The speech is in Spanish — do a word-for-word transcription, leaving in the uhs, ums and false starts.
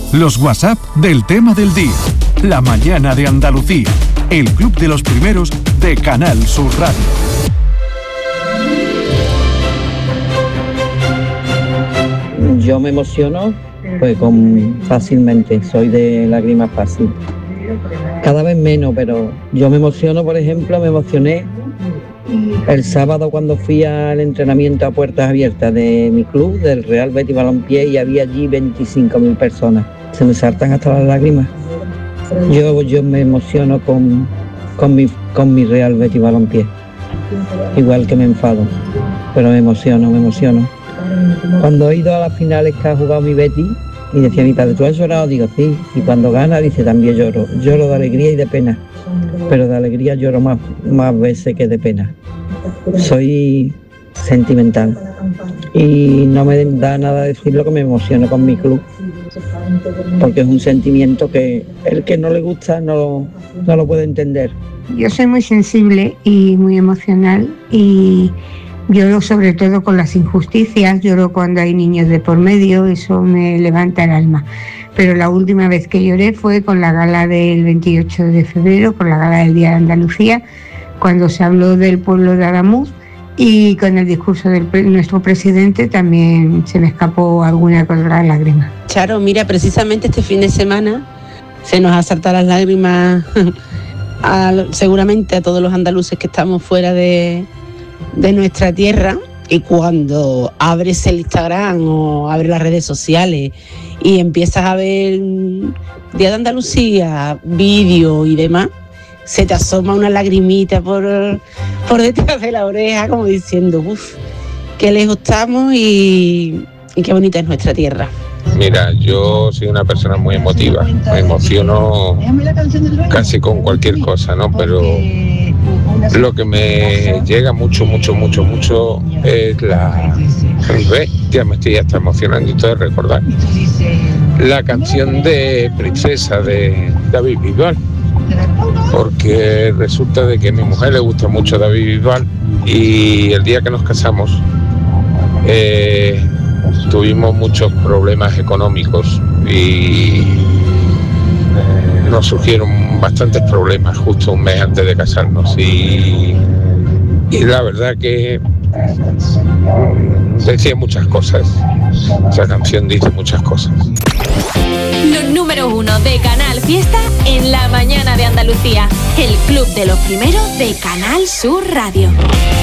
Los WhatsApp del tema del día. La mañana de Andalucía. El club de los primeros de Canal Sur Radio. Yo me emociono pues con fácilmente, soy de lágrimas fácil. Cada vez menos, pero yo me emociono, por ejemplo, me emocioné el sábado cuando fui al entrenamiento a puertas abiertas de mi club, del Real Betis Balompié, y había allí veinticinco mil personas. Se me saltan hasta las lágrimas. Yo, yo me emociono con, con, mi, con mi Real Betis Balompié. Igual que me enfado, pero me emociono, me emociono. Cuando he ido a las finales que ha jugado mi Betis, y decía mi padre, ¿tú has llorado? Digo, sí. Y cuando gana, dice, también lloro. Lloro de alegría y de pena. Pero de alegría lloro más, más veces que de pena. Soy sentimental. Y no me da nada decirlo que me emociono con mi club. Porque es un sentimiento que el que no le gusta no, no lo puede entender. Yo soy muy sensible y muy emocional y lloro sobre todo con las injusticias, lloro cuando hay niños de por medio, eso me levanta el alma. Pero la última vez que lloré fue con la gala del veintiocho de febrero, con la gala del Día de Andalucía, cuando se habló del pueblo de Adamuz, y con el discurso de nuestro presidente también se me escapó alguna que otra lágrima. Charo, mira, precisamente este fin de semana se nos ha saltado las lágrimas a, seguramente a todos los andaluces que estamos fuera de... de nuestra tierra, y cuando abres el Instagram o abres las redes sociales y empiezas a ver Día de Andalucía, vídeo y demás, se te asoma una lagrimita por, por detrás de la oreja, como diciendo, uff, qué lejos estamos y, y qué bonita es nuestra tierra. Mira, yo soy una persona muy emotiva, me emociono casi con cualquier cosa, ¿no? Pero lo que me llega mucho, mucho, mucho, mucho es la... Ya me estoy hasta emocionando y todo de recordar. La canción de Princesa de David Bisbal. Porque resulta de que a mi mujer le gusta mucho David Bisbal y el día que nos casamos eh, tuvimos muchos problemas económicos y nos surgieron bastantes problemas justo un mes antes de casarnos y, y la verdad que decía muchas cosas, esa canción dice muchas cosas. Los número uno de Canal Fiesta en la mañana de Andalucía, el club de los primeros de Canal Sur Radio.